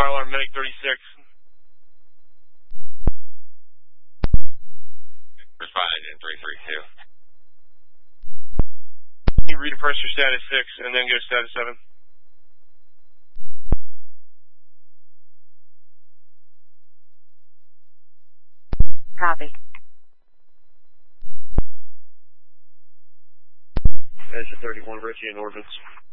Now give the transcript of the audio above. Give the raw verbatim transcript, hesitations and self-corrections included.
fire alarm, Medic thirty-six. Respond in three three two. You redepress your status six and then go status seven. Copy. Edge thirty-one, Richie in orbits.